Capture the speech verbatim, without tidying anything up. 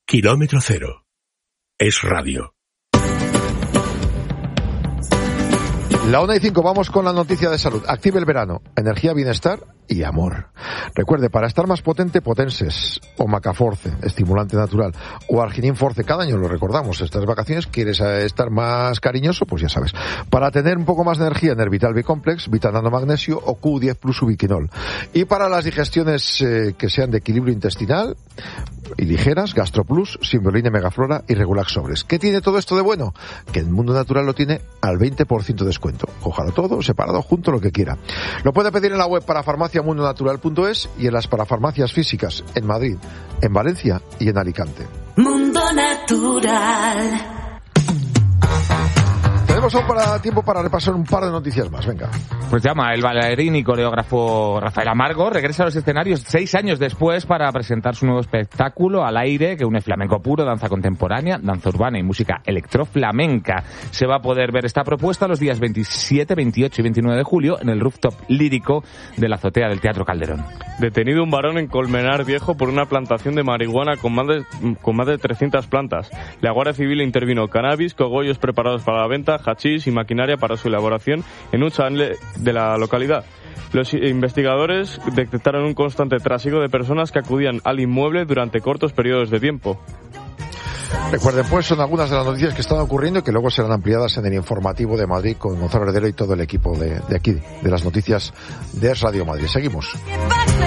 Kilómetro cero. Es radio. La una y cinco, vamos con la noticia de salud. Active el verano, energía, bienestar y amor. Recuerde, para estar más potente, Potenses o Macaforce, estimulante natural, o Arginin Force, cada año lo recordamos. Estas vacaciones, ¿quieres estar más cariñoso? Pues ya sabes. Para tener un poco más de energía, Nervital B-Complex, Vitanano Magnesio o Q diez Plus Ubiquinol. Y para las digestiones eh, que sean de equilibrio intestinal y ligeras, GastroPlus, Simbolina Megaflora y Regulax Sobres. ¿Qué tiene todo esto de bueno? Que el Mundo Natural lo tiene al veinte por ciento de descuento. Cójalo todo, separado, junto, lo que quiera. Lo puede pedir en la web parafarmacia mundo natural punto es y en las parafarmacias físicas en Madrid, en Valencia y en Alicante. Mundo Natural. Tenemos aún para tiempo para repasar un par de noticias más, venga. Pues llama, el bailarín y coreógrafo Rafael Amargo regresa a los escenarios seis años después para presentar su nuevo espectáculo al aire que une flamenco puro, danza contemporánea, danza urbana y música electroflamenca. Se va a poder ver esta propuesta los días veintisiete, veintiocho y veintinueve de julio en el rooftop lírico de la azotea del Teatro Calderón. Detenido un varón en Colmenar Viejo por una plantación de marihuana con más de, con más de trescientas plantas. La Guardia Civil intervino cannabis, cogollos preparados para la venta, hachís y maquinaria para su elaboración en un chalet de la localidad. Los investigadores detectaron un constante tráfico de personas que acudían al inmueble durante cortos periodos de tiempo. Recuerden, pues, son algunas de las noticias que están ocurriendo y que luego serán ampliadas en el informativo de Madrid con Gonzalo Heredero y todo el equipo de, de aquí, de las noticias de Es Radio Madrid. Seguimos.